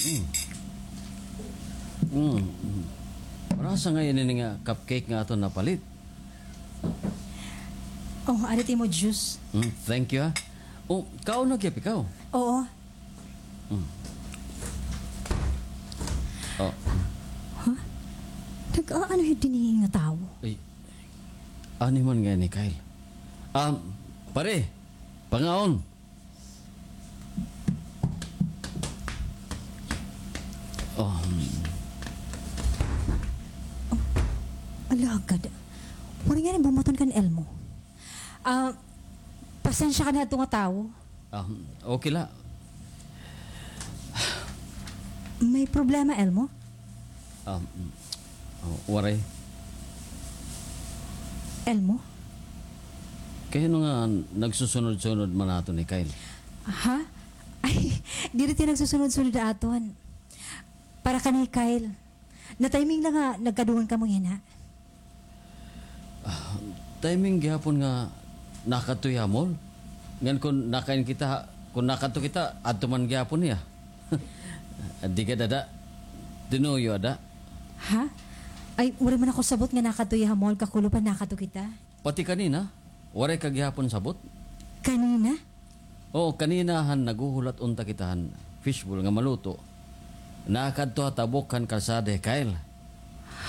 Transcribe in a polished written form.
Mm. Marasa nga yun nga cupcake nga ito napalit. Oh, ariti mo juice. Thank you ha. Oh, kao na gyap ikaw. Oo. Oh, Ano yung dinihingi nga tao? ay. Ani man nga ni Kyle. Pare, pangaon. Oh, Alagad. Wala nga rin bumaton ka ni Elmo. Pasensya ka na ito nga tao. okay la. May problema, Elmo? Waray. Elmo? Kaya no nga nagsusunod-sunod man nato ni Kyle. Ha? Ay, di rin nagsusunod-sunod na aton. Para ka ni Kyle. Na timing lang nga, nagkadungan ka mo yan, ha? Timing gyapon nga nakatuya mol. Ngan kung nakain kita, kung nakato kita, ato man gyapon niya. Di ka dada. Dinuyo ada. Ha? Ay, wala man ako sabot nga nakatuya mall, kakulo pa nakato kita. Pati kanina, waray ka gyapon sabot. Kanina? Oo, kaninahan naguhulat unta kitahan fishbowl nga maluto. Nakadto tabok kan kalsada Kyle.